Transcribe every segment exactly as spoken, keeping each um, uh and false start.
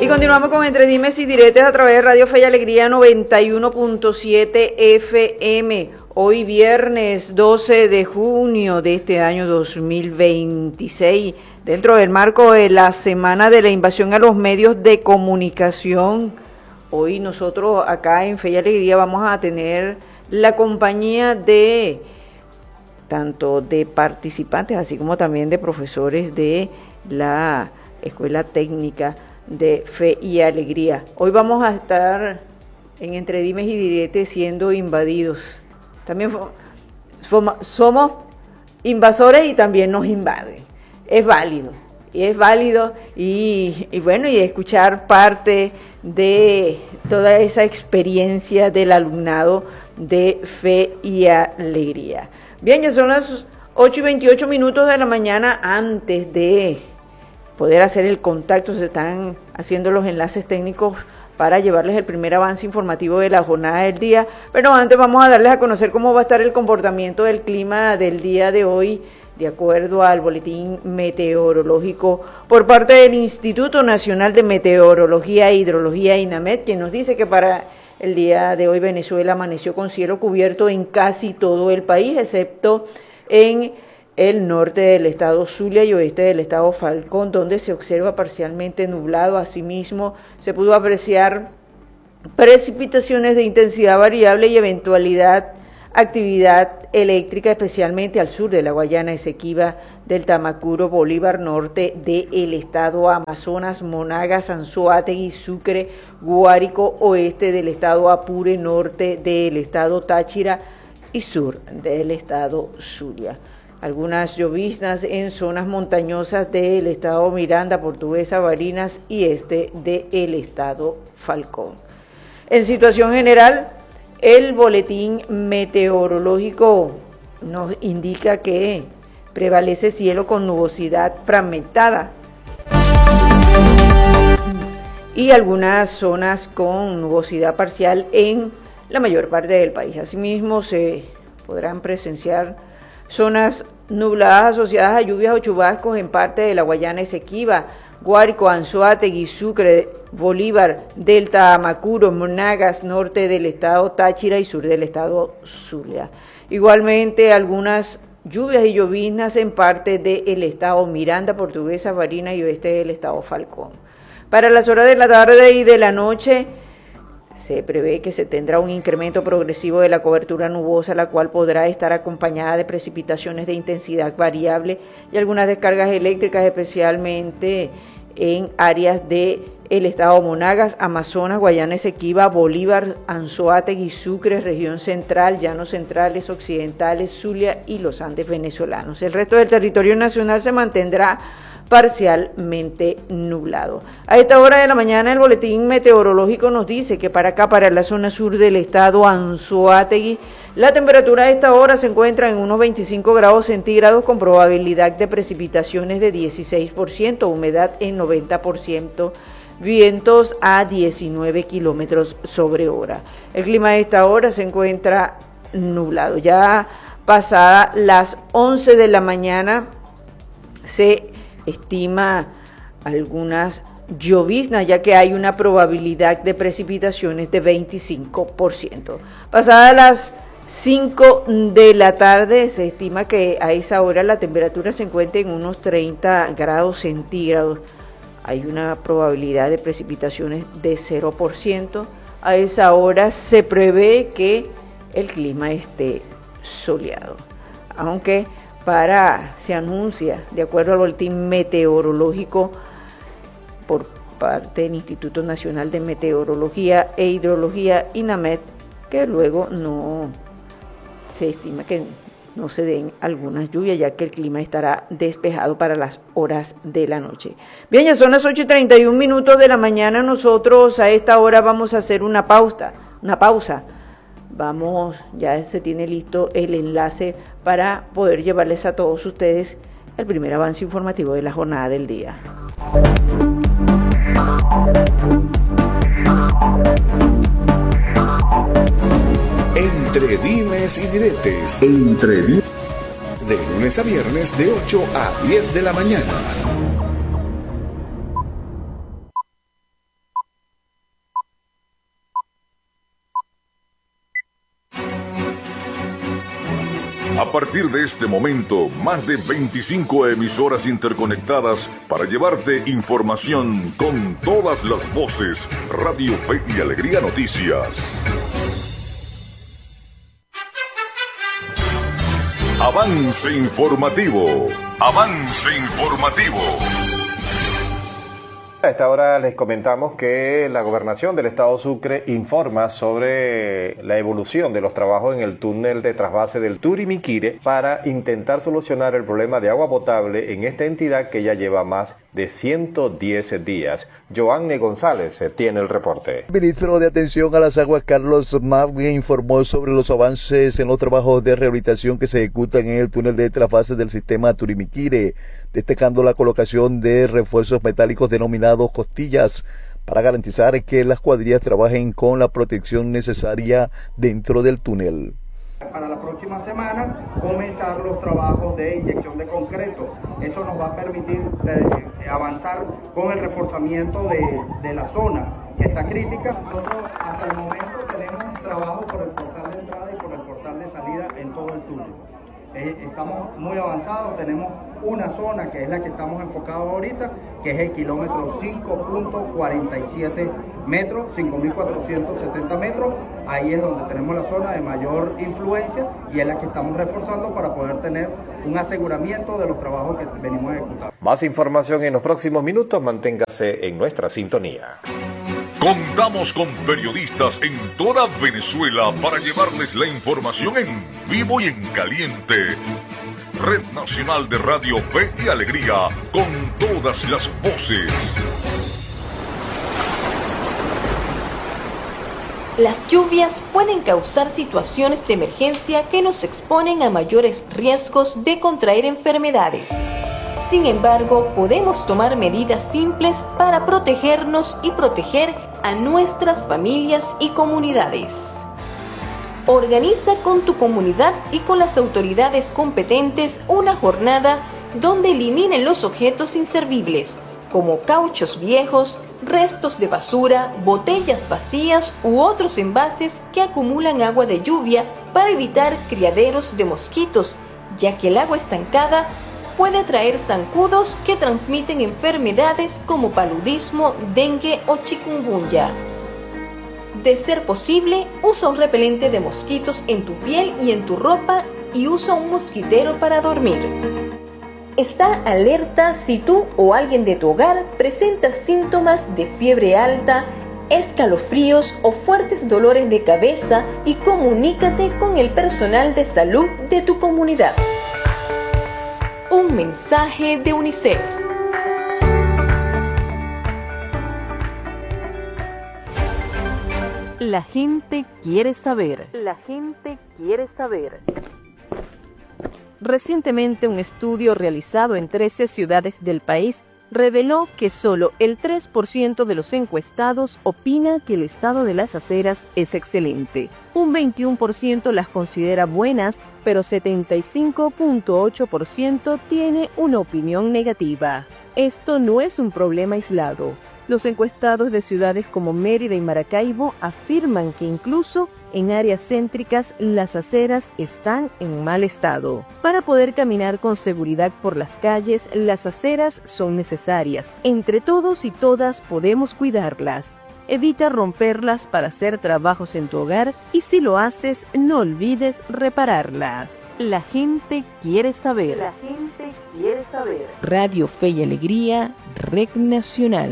continuamos con Entre Dimes y Diretes a través de Radio Fe y Alegría noventa y uno punto siete F M. Hoy viernes doce de junio de este año dos mil veintiséis, dentro del marco de la Semana de la Invasión a los Medios de Comunicación. Hoy nosotros acá en Fe y Alegría vamos a tener la compañía de tanto de participantes, así como también de profesores de la Escuela Técnica de Fe y Alegría. Hoy vamos a estar en Entre Dimes y Diretes siendo invadidos. También somos, somos invasores y también nos invaden. Es válido, y es válido y, y bueno, y escuchar parte de toda esa experiencia del alumnado de Fe y Alegría. Bien, ya son las ocho y veintiocho minutos de la mañana. Antes de poder hacer el contacto, se están haciendo los enlaces técnicos para llevarles el primer avance informativo de la jornada del día, pero antes vamos a darles a conocer cómo va a estar el comportamiento del clima del día de hoy, de acuerdo al boletín meteorológico por parte del Instituto Nacional de Meteorología e Hidrología, INAMED, quien nos dice que para el día de hoy Venezuela amaneció con cielo cubierto en casi todo el país, excepto en el norte del estado Zulia y oeste del estado Falcón, donde se observa parcialmente nublado. Asimismo, se pudo apreciar precipitaciones de intensidad variable y eventualidad actividad eléctrica, especialmente al sur de la Guayana Esequiba, del Tamacuro, Bolívar, norte del estado Amazonas, Monagas, Anzoátegui, Sucre, Guárico, oeste del estado Apure, norte del estado Táchira y sur del estado Zulia. Algunas lloviznas en zonas montañosas del estado Miranda, Portuguesa, Barinas y este del estado Falcón. En situación general, el boletín meteorológico nos indica que prevalece cielo con nubosidad fragmentada y algunas zonas con nubosidad parcial en la mayor parte del país. Asimismo, se podrán presenciar zonas nubladas asociadas a lluvias o chubascos en parte de la Guayana Esequiba, Guárico, Anzoátegui, Sucre, Bolívar, Delta, Amacuro, Monagas, norte del estado Táchira y sur del estado Zulia. Igualmente, algunas lluvias y lloviznas en parte del estado Miranda, Portuguesa, Barinas y oeste del estado Falcón. Para las horas de la tarde y de la noche, se prevé que se tendrá un incremento progresivo de la cobertura nubosa, la cual podrá estar acompañada de precipitaciones de intensidad variable y algunas descargas eléctricas, especialmente en áreas de el estado Monagas, Amazonas, Guayana Esequiba, Bolívar, Anzoátegui, Sucre, región central, llanos centrales, occidentales, Zulia y los Andes venezolanos. El resto del territorio nacional se mantendrá parcialmente nublado. A esta hora de la mañana el boletín meteorológico nos dice que para acá, para la zona sur del estado Anzoátegui, la temperatura a esta hora se encuentra en unos veinticinco grados centígrados con probabilidad de precipitaciones de dieciséis por ciento, humedad en noventa por ciento, vientos a diecinueve kilómetros sobre hora. El clima a esta hora se encuentra nublado. Ya pasada las once de la mañana se estima algunas lloviznas, ya que hay una probabilidad de precipitaciones de veinticinco por ciento. Pasadas las cinco de la tarde, se estima que a esa hora la temperatura se encuentra en unos treinta grados centígrados. Hay una probabilidad de precipitaciones de cero por ciento. A esa hora se prevé que el clima esté soleado, aunque para, se anuncia, de acuerdo al boletín meteorológico por parte del Instituto Nacional de Meteorología e Hidrología, INAMED, que luego no se estima que no se den algunas lluvias, ya que el clima estará despejado para las horas de la noche. Bien, ya son las ocho y treinta y un minutos de la mañana. Nosotros a esta hora vamos a hacer una pausa, una pausa. Vamos, ya se tiene listo el enlace para poder llevarles a todos ustedes el primer avance informativo de la jornada del día. Entre Dimes y Diretes. Entre Dimes. De lunes a viernes de ocho a diez de la mañana. A partir de este momento, más de veinticinco emisoras interconectadas para llevarte información con todas las voces. Radio Fe y Alegría Noticias. Avance informativo. Avance informativo. A esta hora les comentamos que la Gobernación del Estado Sucre informa sobre la evolución de los trabajos en el túnel de trasvase del Turimiquire para intentar solucionar el problema de agua potable en esta entidad que ya lleva más de ciento diez días. Joanne González tiene el reporte. El ministro de Atención a las Aguas, Carlos Marley, informó sobre los avances en los trabajos de rehabilitación que se ejecutan en el túnel de trasvase del sistema Turimiquire, destacando la colocación de refuerzos metálicos denominados costillas para garantizar que las cuadrillas trabajen con la protección necesaria dentro del túnel. Para la próxima semana comenzar los trabajos de inyección de concreto. Eso nos va a permitir eh, avanzar con el reforzamiento de, de la zona que está crítica. Nosotros hasta el momento tenemos trabajo por el portal de entrada y por el portal de salida en todo el túnel. Eh, estamos muy avanzados, tenemos una zona que es la que estamos enfocados ahorita, que es el kilómetro cinco punto cuarenta y siete metros, cinco mil cuatrocientos setenta metros. Ahí es donde tenemos la zona de mayor influencia y es la que estamos reforzando para poder tener un aseguramiento de los trabajos que venimos ejecutando. Más información en los próximos minutos, manténgase en nuestra sintonía. Contamos con periodistas en toda Venezuela para llevarles la información en vivo y en caliente. Red Nacional de Radio Fe y Alegría, con todas las voces. Las lluvias pueden causar situaciones de emergencia que nos exponen a mayores riesgos de contraer enfermedades. Sin embargo, podemos tomar medidas simples para protegernos y proteger a nuestras familias y comunidades. Organiza con tu comunidad y con las autoridades competentes una jornada donde eliminen los objetos inservibles, como cauchos viejos, restos de basura, botellas vacías u otros envases que acumulan agua de lluvia para evitar criaderos de mosquitos, ya que el agua estancada puede traer zancudos que transmiten enfermedades como paludismo, dengue o chikungunya. De ser posible, usa un repelente de mosquitos en tu piel y en tu ropa y usa un mosquitero para dormir. Está alerta si tú o alguien de tu hogar presenta síntomas de fiebre alta, escalofríos o fuertes dolores de cabeza y comunícate con el personal de salud de tu comunidad. Un mensaje de UNICEF. La gente quiere saber. La gente quiere saber. Recientemente, un estudio realizado en trece ciudades del país reveló que solo el tres por ciento de los encuestados opina que el estado de las aceras es excelente. Un veintiuno por ciento las considera buenas, pero setenta y cinco punto ocho por ciento tiene una opinión negativa. Esto no es un problema aislado. Los encuestados de ciudades como Mérida y Maracaibo afirman que incluso en áreas céntricas las aceras están en mal estado. Para poder caminar con seguridad por las calles, las aceras son necesarias. Entre todos y todas podemos cuidarlas. Evita romperlas para hacer trabajos en tu hogar y si lo haces, no olvides repararlas. La gente quiere saber. La gente quiere saber. Radio Fe y Alegría, Red Nacional.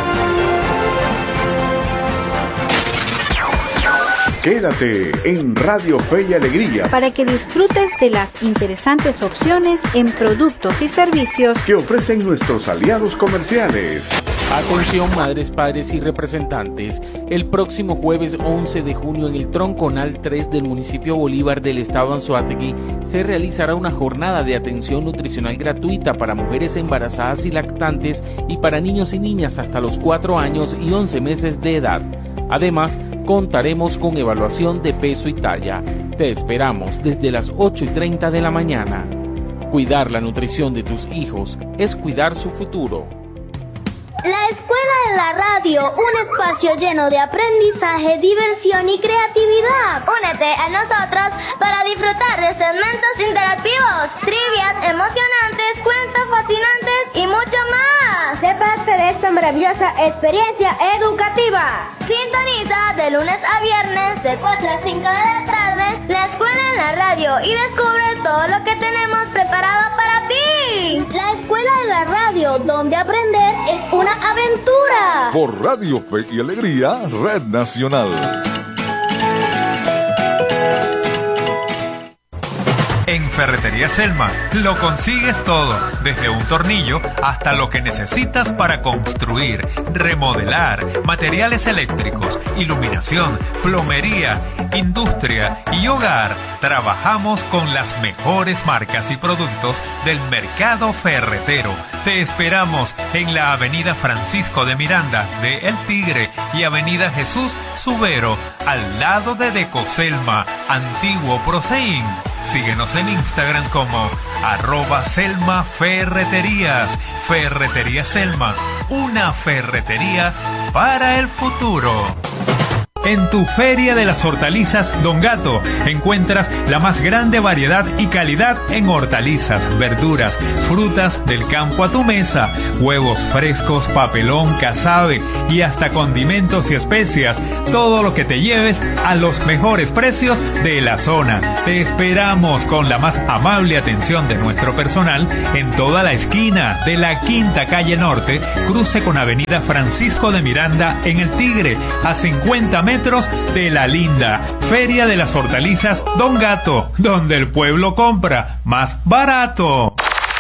Quédate en Radio Fe y Alegría para que disfrutes de las interesantes opciones en productos y servicios que ofrecen nuestros aliados comerciales. Atención madres, padres y representantes. El próximo jueves once de junio en el Tronconal tres del municipio Bolívar del estado Anzoátegui se realizará una jornada de atención nutricional gratuita para mujeres embarazadas y lactantes y para niños y niñas hasta los cuatro años y once meses de edad. Además, contaremos con evaluación de peso y talla. Te esperamos desde las ocho y treinta de la mañana. Cuidar la nutrición de tus hijos es cuidar su futuro. La Escuela de la Radio, un espacio lleno de aprendizaje, diversión y creatividad. Únete a nosotros para disfrutar de segmentos interactivos, trivias emocionantes, cuentos fascinantes y mucho más. Sé parte de esta maravillosa experiencia educativa. Sintoniza de lunes a viernes de cuatro a cinco de la tarde La Escuela en la Radio y descubre todo lo que tenemos preparado para ti. La Escuela de la Radio, donde aprender es una aventura. Por Radio Fe y Alegría, Red Nacional. En Ferretería Selma lo consigues todo, desde un tornillo hasta lo que necesitas para construir, remodelar, materiales eléctricos, iluminación, plomería, industria y hogar. Trabajamos con las mejores marcas y productos del mercado ferretero. Te esperamos en la Avenida Francisco de Miranda de El Tigre y Avenida Jesús Subero, al lado de Decoselma, antiguo Proseín. Síguenos en Instagram como arroba Selma Ferreterías. Ferretería Selma, una ferretería para el futuro. En tu Feria de las Hortalizas Don Gato encuentras la más grande variedad y calidad en hortalizas, verduras, frutas del campo a tu mesa, huevos frescos, papelón, casabe y hasta condimentos y especias. Todo lo que te lleves a los mejores precios de la zona. Te esperamos con la más amable atención de nuestro personal en toda la esquina de la Quinta Calle Norte, cruce con Avenida Francisco de Miranda en El Tigre, a cincuenta metros de La Linda. Feria de las Hortalizas Don Gato, donde el pueblo compra más barato.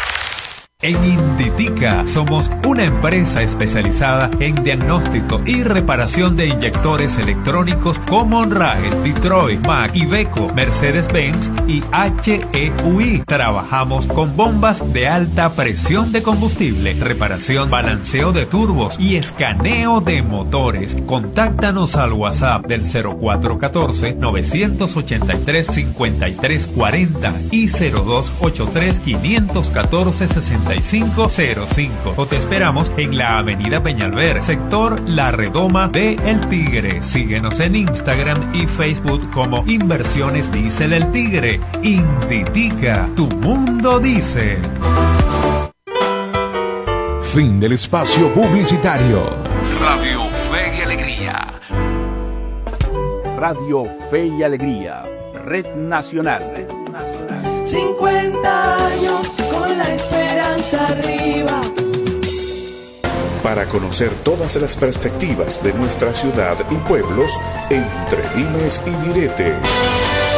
En Inditica somos una empresa especializada en diagnóstico y reparación de inyectores electrónicos como Honrae, Detroit, Mac, Iveco, Mercedes-Benz y H E U I. Trabajamos con bombas de alta presión de combustible, reparación, balanceo de turbos y escaneo de motores. Contáctanos al WhatsApp del cero cuatro uno cuatro, nueve ocho tres, cinco tres cuatro cero y cero dos ocho tres, cinco uno cuatro, seis cinco cero cinco, o te esperamos en la Avenida Peñalver, sector La Redoma de El Tigre. Síguenos en Instagram y Facebook como Inversiones Diesel El Tigre. Inditica, tu mundo dice. Fin del espacio publicitario. Radio Fe y Alegría. Radio Fe y Alegría, Red Nacional. Red Nacional. cincuenta años con la esperanza arriba. Para conocer todas las perspectivas de nuestra ciudad y pueblos, entre dimes y diretes.